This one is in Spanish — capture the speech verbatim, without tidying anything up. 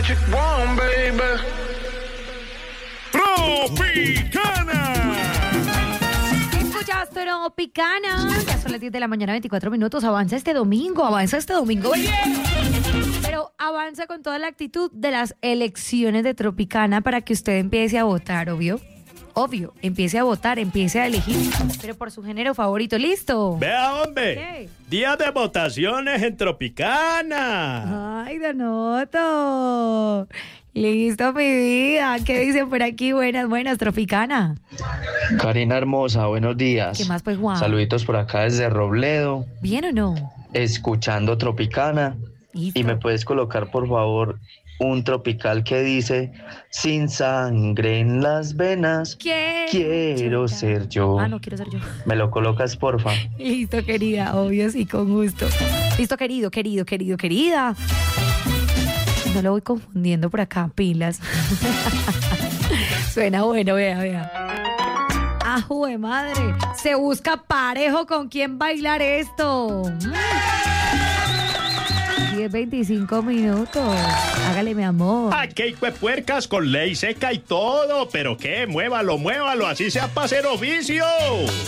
you want, baby. Tropicana. Escuchas Tropicana. Ya son las diez de la mañana, veinticuatro minutos. Avanza este domingo, avanza este domingo. Pero avanza con toda la actitud de las elecciones de Tropicana para que usted empiece a votar, obvio. Obvio, empiece a votar, empiece a elegir, pero por su género favorito. ¿Listo? Vea, hombre. ¿Qué? Día de votaciones en Tropicana. Ay, Donoto. Listo, mi vida. ¿Qué dicen por aquí? Buenas, buenas, Tropicana. Karina hermosa, buenos días. ¿Qué más, pues, Juan? Saluditos por acá desde Robledo, ¿Bien o no? escuchando Tropicana. Listo. Y me puedes colocar, por favor, un tropical que dice: sin sangre en las venas, Quiero, quiero ser yo. Ah, no, quiero ser yo. ¿Me lo colocas, porfa? Listo, querida, obvio, sí, con gusto. Listo, querido, querido, querido, querida. No lo voy confundiendo por acá, pilas. Suena bueno, vea, vea. ¡Ah, jue madre! Se busca parejo con quién bailar esto. diez, veinticinco minutos. Hágale, mi amor. ¡Ay, qué hijo de puercas con ley seca y todo! ¿Pero qué? Muévalo, muévalo, así sea para hacer oficio.